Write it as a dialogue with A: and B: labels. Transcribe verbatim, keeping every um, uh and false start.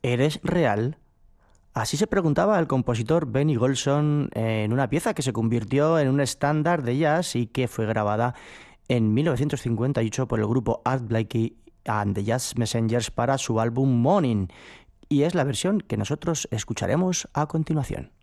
A: ¿Eres real? Así se preguntaba el compositor Benny Golson en una pieza que se convirtió en un estándar de jazz y que fue grabada en mil novecientos cincuenta y ocho por el grupo Art Blakey and the Jazz Messengers para su álbum Morning, y es la versión que nosotros escucharemos a continuación.